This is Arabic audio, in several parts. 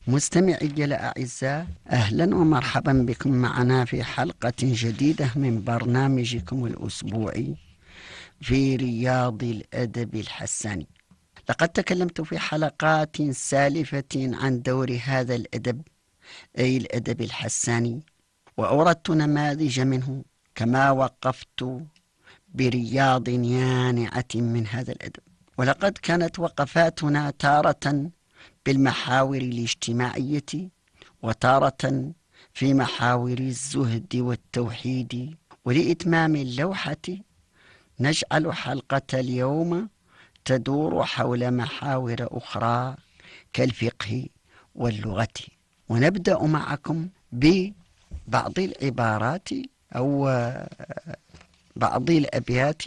مستمعي الأعزاء، أهلا ومرحبا بكم معنا في حلقة جديدة من برنامجكم الأسبوعي في رياض الأدب الحساني. لقد تكلمت في حلقات سالفة عن دور هذا الأدب، أي الأدب الحساني، وأوردت نماذج منه، كما وقفت برياض يانعة من هذا الأدب. ولقد كانت وقفاتنا تارة بالمحاور الاجتماعية، وتارة في محاور الزهد والتوحيد. ولإتمام اللوحة نجعل حلقة اليوم تدور حول محاور أخرى كالفقه واللغة. ونبدأ معكم ببعض العبارات أو بعض الأبيات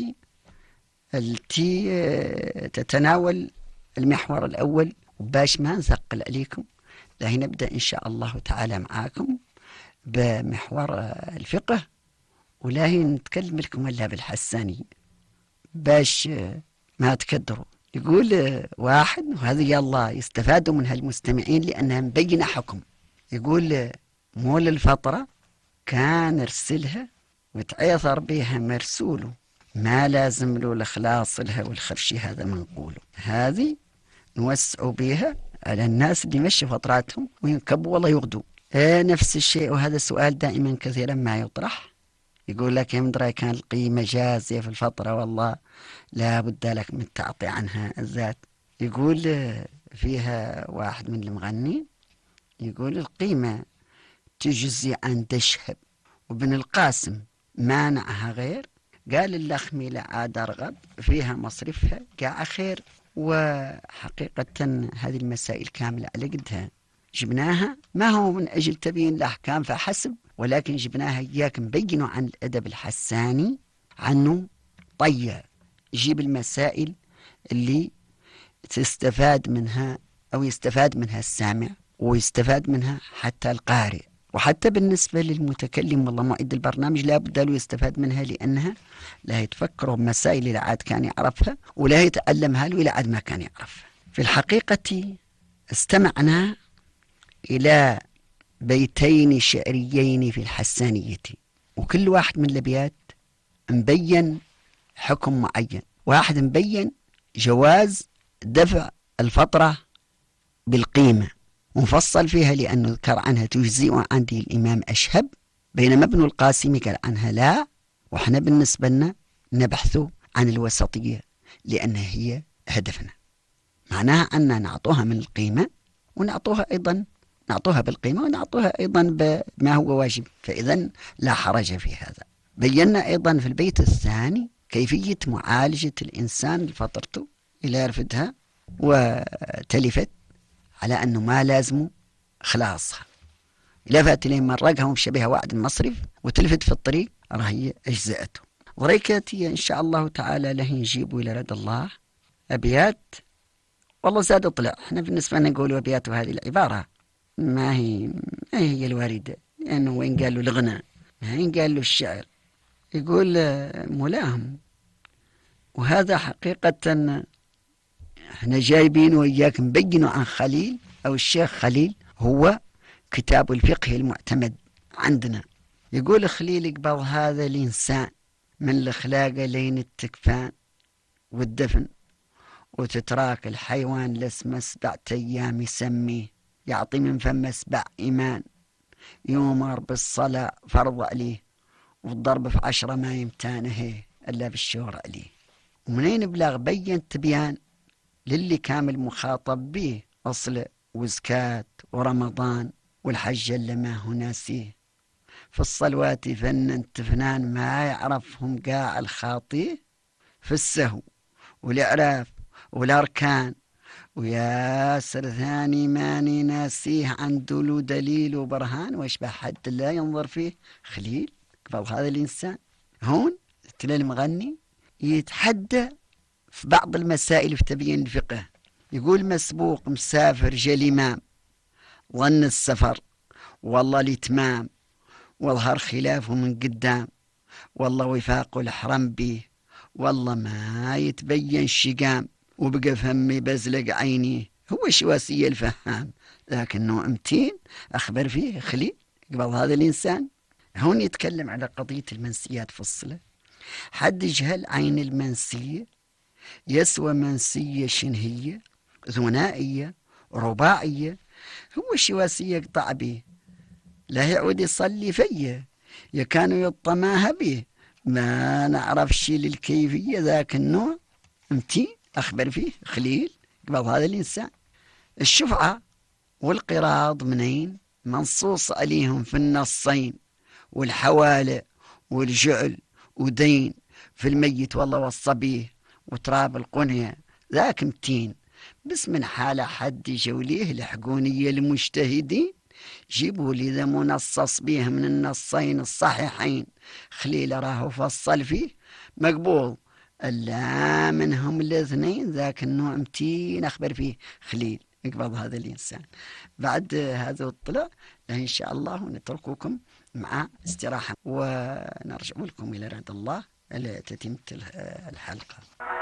التي تتناول المحور الأول. باش ما نثقل عليكم، راح نبدأ إن شاء الله تعالى معاكم بمحور الفقه، ولا نتكلم لكم إلا بالحساني باش ما تكدروا. يقول واحد، وهذه يلا يستفادوا منها المستمعين لأنها مبينة حكم. يقول مول الفطرة كان رسلها وتعيثر بها مرسوله، ما لازم له الإخلاص لها والخرشي هذا منقوله. هذه نوسعوا بها على الناس اللي مشوا فطراتهم وينكبوا والله يغدوا. نفس الشيء، وهذا السؤال دائما كثيرا ما يطرح. يقول لك يا مدري كان القيمة جازية في الفطرة، والله لا بد لك من التعطي عنها الذات. يقول فيها واحد من المغني، يقول القيمة تجزي عن دشهب، وابن القاسم مانعها غير، قال اللخمي لا عاد أرغب فيها مصرفها قاع خير. وحقيقة هذه المسائل كاملة على قدها جبناها، ما هو من أجل تبيين الأحكام فحسب، ولكن جبناها إياك نبينوا عن الأدب الحساني عنه طيع، يجيب المسائل اللي تستفاد منها أو يستفاد منها السامع، ويستفاد منها حتى القارئ، وحتى بالنسبة للمتكلم والله معد البرنامج لا بد له يستفاد منها، لأنها لا يتفكر بمسائل إلى عاد كان يعرفها، ولا يتعلمها له إلى عاد ما كان يعرفها. في الحقيقة استمعنا إلى بيتين شعريين في الحسانية، وكل واحد من الأبيات مبين حكم معين. واحد مبين جواز دفع الفطرة بالقيمة ومفصل فيها، لأنه ذكر عنها تجزئ عندي الإمام أشهب، بينما ابن القاسم قال عنها لا. وحنا بالنسبة لنا نبحث عن الوسطية، لأنها هي هدفنا. معناها أن نعطوها من القيمة ونعطوها أيضا، نعطوها بالقيمة ونعطوها أيضا بما هو واجب، فإذا لا حرج في هذا. بينا أيضا في البيت الثاني كيفية معالجة الإنسان لفطرته إلى رفدها وتلفت، على أنه ما لازم خلاصها. إلا فات لين مرقها ومشبهها وعد المصرف وتلفت في الطريق راهي أجزأته. وريكاتي إن شاء الله تعالى له نجيبوا إلى رد الله أبيات والله زاد طلع. احنا بالنسبة لنا نقول أبيات، وهذه العبارة ما هي الواردة، لأنه وين قال له الغنى وين قال له الشعر. يقول ملاهم، وهذا حقيقة احنا جايبين وإياك نبينوا عن خليل أو الشيخ خليل، هو كتاب الفقه المعتمد عندنا. يقول خليل قبل هذا الإنسان من الأخلاق لين التكفان والدفن، وتتراك الحيوان لسمى 7 أيام يسميه، يعطي من فم 7 إيمان، يؤمر بالصلاة فرض عليه، والضرب في 10 ما يمتانه إلا بالشهر عليه. ومنين بلاغ بين تبيان للي كامل مخاطب به، أصل وزكاة ورمضان والحج اللي ما هو ناسيه، في الصلوات فنن تفنان ما يعرفهم قاع الخاطيه، في السهو والإعراف والأركان وياسر ثاني ماني ناسيه، عنده له دليل وبرهان، ويشبه حد لا ينظر فيه خليل قبل هذا الإنسان. هون تلاقي المغني يتحدى في بعض المسائل في تبيين الفقه. يقول مسبوق مسافر جا إمام، ظن السفر والله الإتمام، واظهر خلافه من قدام، والله وفاق الحرم به، والله ما يتبين شقام، وبقى فمي بزلق عيني هو شواسية الفهام، لكنه امتين أخبر فيه خليل قبل هذا الإنسان. هون يتكلم على قضية المنسيات في الصلة. حد يجهل عين المنسية يسوى منسية شنهية ثنائية رباعية. هو شواسية يقطع به، لا يعود يصلي فيه، يكانوا يطماها به، ما نعرف شي للكيفية ذاك النوع. امتين أخبر فيه خليل قبل هذا الإنسان. الشفعة والقراض منين؟ منصوص عليهم في النصين، والحوالة والجعل ودين في الميت والله والصبيه وتراب القنية، ذاك متين. بس من حالة حد جوليه الحقونية المجتهدين جيبوا لي ذا منصص بيه من النصين الصحيحين خليل راه فصل فيه مقبول، ألا منهم الاثنين ذاك النوع متين أخبر فيه خليل يقبض هذا الإنسان. بعد هذا الطلع إن شاء الله نترككم مع استراحة ونرجع لكم إلى رعد الله لتتمة الحلقة.